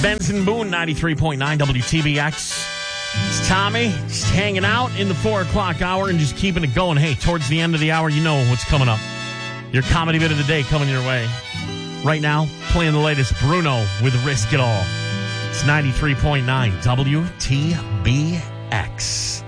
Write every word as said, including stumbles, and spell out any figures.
Benson Boone, ninety-three point nine W T B X. It's Tommy, just hanging out in the four o'clock hour and just keeping it going. Hey, towards the end of the hour, you know what's coming up. Your comedy bit of the day coming your way. Right now, playing the latest Bruno with Risk It All. It's ninety-three point nine W T B X.